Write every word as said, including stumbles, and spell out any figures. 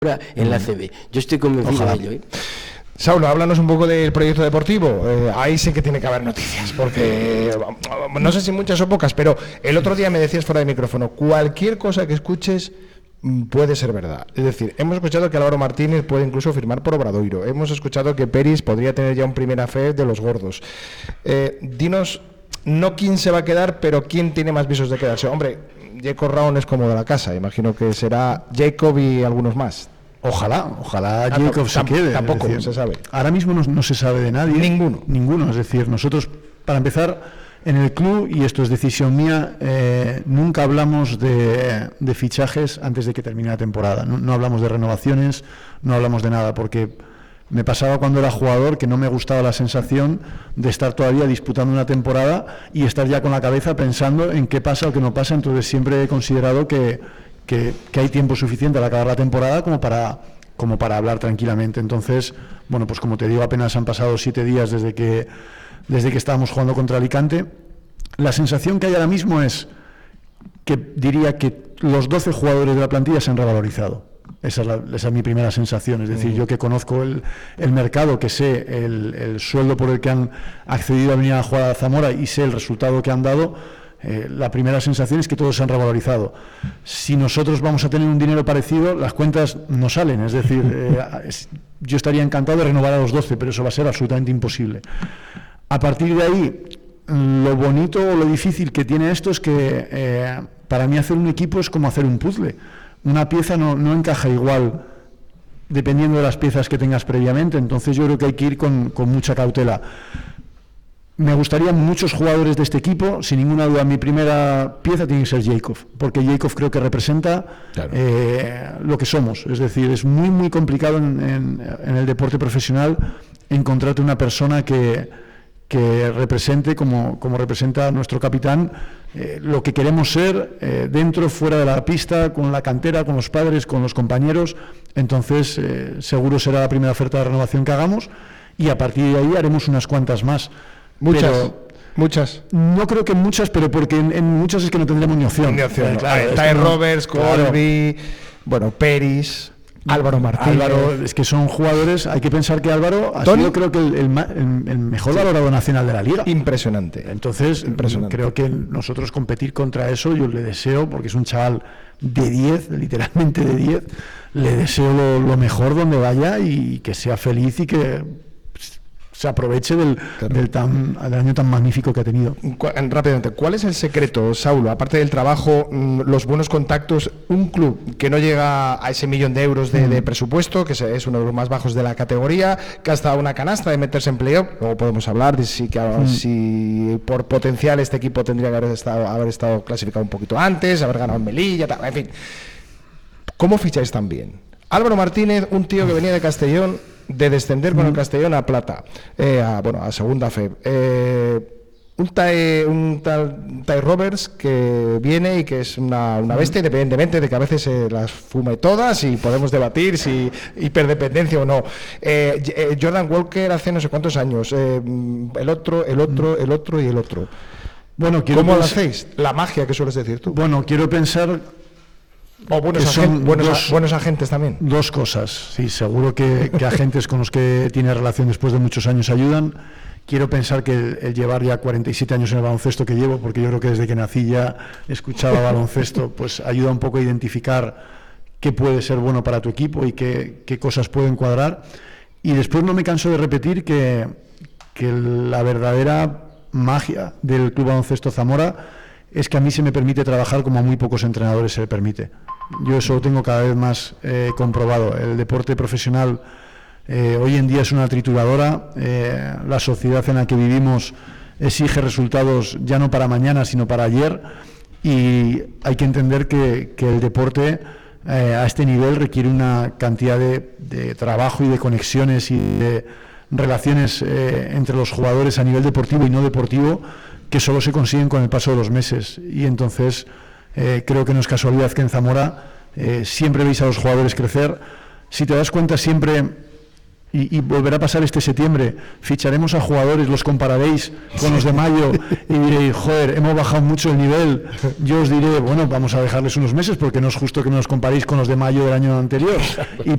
en la C B. Yo estoy convencido Ojalá. de ello, ¿eh? Saulo, háblanos un poco del proyecto deportivo. Eh, ahí sí que tiene que haber noticias, porque no sé si muchas o pocas, pero el otro día me decías fuera de micrófono, cualquier cosa que escuches puede ser verdad. Es decir, hemos escuchado que Álvaro Martínez puede incluso firmar por Obradoiro. Hemos escuchado que Peris podría tener ya un primera fe de los gordos. Eh, dinos, no quién se va a quedar, pero quién tiene más visos de quedarse. Hombre, Jacob Raun es como de la casa. Imagino que será Jacob y algunos más. Ojalá, ojalá Ah, Jacob se tam- quede. Tampoco es decir, se sabe. Ahora mismo no, no se sabe de nadie. Ninguno. Ninguno. Es decir, nosotros, para empezar, en el club, y esto es decisión mía, eh, nunca hablamos de, de fichajes antes de que termine la temporada. No, no hablamos de renovaciones, no hablamos de nada, porque me pasaba cuando era jugador que no me gustaba la sensación de estar todavía disputando una temporada y estar ya con la cabeza pensando en qué pasa o qué no pasa. Entonces siempre he considerado que, que, que hay tiempo suficiente al acabar la temporada como para, como para hablar tranquilamente. Entonces, bueno, pues como te digo, apenas han pasado siete días desde que, desde que estábamos jugando contra Alicante. La sensación que hay ahora mismo es que diría que los doce jugadores de la plantilla se han revalorizado. Esa es, la, esa es mi primera sensación, es decir, yo que conozco el, el mercado, que sé el, el sueldo por el que han accedido a venir a jugar a Zamora y sé el resultado que han dado, eh, la primera sensación es que todos se han revalorizado. Si nosotros vamos a tener un dinero parecido, las cuentas no salen, es decir, eh, es, yo estaría encantado de renovar a los doce, pero eso va a ser absolutamente imposible. A partir de ahí, lo bonito o lo difícil que tiene esto es que eh, para mí hacer un equipo es como hacer un puzzle. Una pieza no, no encaja igual dependiendo de las piezas que tengas previamente, entonces yo creo que hay que ir con, con mucha cautela. Me gustarían muchos jugadores de este equipo, sin ninguna duda mi primera pieza tiene que ser Jacob, porque Jacob creo que representa claro. eh, lo que somos, es decir, es muy muy complicado en, en, en el deporte profesional encontrarte una persona que que represente, como, como representa nuestro capitán, eh, lo que queremos ser eh, dentro, fuera de la pista, con la cantera, con los padres, con los compañeros. Entonces, eh, seguro será la primera oferta de renovación que hagamos y a partir de ahí haremos unas cuantas más. Muchas. Pero, Muchas. No creo que muchas, pero porque en, en muchas es que no tendremos ni opción. Ni opción. Eh, No. claro, Ty no, Roberts, Colby, claro. bueno, Peris, Álvaro Martínez. Álvaro, es que son jugadores, hay que pensar que Álvaro ha Tony, sido creo que el, el, el, el mejor sí. valorado nacional de la liga. Impresionante. Entonces, Impresionante. creo que nosotros competir contra eso, yo le deseo, porque es un chaval de diez, literalmente de diez, le deseo lo, lo mejor donde vaya y que sea feliz y que se aproveche del, claro. del, tan, del año tan magnífico que ha tenido. Rápidamente, ¿cuál es el secreto, Saulo? Aparte del trabajo, los buenos contactos, un club que no llega a ese millón de euros de, mm. de presupuesto, que es uno de los más bajos de la categoría, que ha estado una canasta de meterse en playoff, luego podemos hablar de si, que, mm. si por potencial este equipo tendría que haber estado, haber estado clasificado un poquito antes, haber ganado en Melilla, tal, en fin. ¿Cómo ficháis tan bien? Álvaro Martínez, un tío que venía de Castellón, de descender con el Castellón a Plata, eh, a, bueno, a Segunda F E B. Eh, un, tae, un tal Ty Roberts que viene y que es una, una bestia, independientemente de que a veces se las fume todas y podemos debatir si hiperdependencia o no. Eh, eh, Jordan Walker hace no sé cuántos años, eh, el otro, el otro, el otro y el otro. Bueno, ¿cómo lo hacéis? La magia que sueles decir tú. Bueno, quiero pensar... O buenos, agen buenos, dos, buenos agentes también. Dos cosas, sí, seguro que, que agentes con los que tiene relación después de muchos años ayudan. Quiero pensar que el, el llevar ya cuarenta y siete años en el baloncesto que llevo, porque yo creo que desde que nací ya escuchaba baloncesto, pues ayuda un poco a identificar qué puede ser bueno para tu equipo y qué, qué cosas pueden cuadrar. Y después no me canso de repetir que, que la verdadera magia del Club Baloncesto Zamora es que a mí se me permite trabajar como a muy pocos entrenadores se le permite. Yo eso lo tengo cada vez más eh, comprobado. El deporte profesional eh, hoy en día es una trituradora. Eh, la sociedad en la que vivimos exige resultados ya no para mañana, sino para ayer. Y hay que entender que, que el deporte eh, a este nivel requiere una cantidad de, de trabajo y de conexiones y de relaciones eh, entre los jugadores a nivel deportivo y no deportivo que solo se consiguen con el paso de los meses. Y entonces eh, creo que no es casualidad que en Zamora eh, siempre veis a los jugadores crecer. Si te das cuenta, siempre y, y volverá a pasar este septiembre. Ficharemos a jugadores, los compararéis con los de mayo y diréis, joder, hemos bajado mucho el nivel. Yo os diré, bueno, vamos a dejarles unos meses porque no es justo que nos comparéis con los de mayo del año anterior. Y